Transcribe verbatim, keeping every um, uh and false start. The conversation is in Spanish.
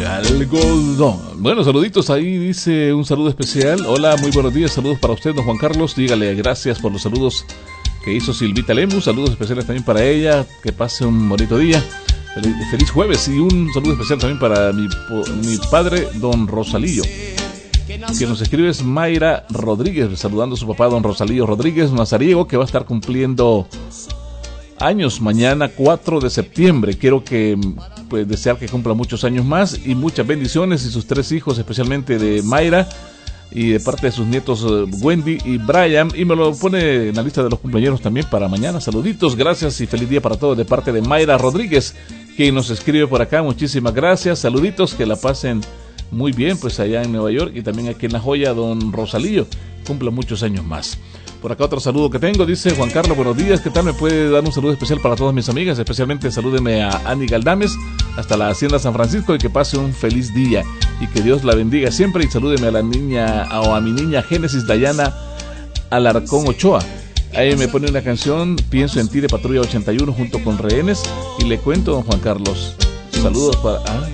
de algodón. Bueno, saluditos ahí, dice un saludo especial. Hola, muy buenos días, saludos para usted, don Juan Carlos. Dígale gracias por los saludos que hizo Silvita Lemus. Saludos especiales también para ella. Que pase un bonito día. Feliz, feliz jueves. Y un saludo especial también para mi, mi padre, don Rosalillo. Quien nos escribe es Mayra Rodríguez, saludando a su papá, don Rosalillo Rodríguez Mazariego, que va a estar cumpliendo años mañana cuatro de septiembre. Quiero que pues desear que cumpla muchos años más y muchas bendiciones, y sus tres hijos, especialmente de Mayra y de parte de sus nietos Wendy y Brian, y me lo pone en la lista de los cumpleaños también para mañana. Saluditos, gracias y feliz día para todos de parte de Mayra Rodríguez, quien nos escribe por acá. Muchísimas gracias, saluditos, que la pasen muy bien pues allá en Nueva York, y también aquí en La Joya, don Rosalillo, cumpla muchos años más. Por acá otro saludo que tengo, dice Juan Carlos, buenos días, ¿qué tal? ¿Me puede dar un saludo especial para todas mis amigas? Especialmente salúdeme a Ani Galdames, hasta la Hacienda San Francisco, y que pase un feliz día, y que Dios la bendiga siempre, y salúdeme a la niña, o a mi niña Génesis Dayana Alarcón Ochoa. Ahí me pone una canción, Pienso en ti, de Patrulla ochenta y uno, junto con Rehenes, y le cuento, don Juan Carlos, saludos para... ¿ah?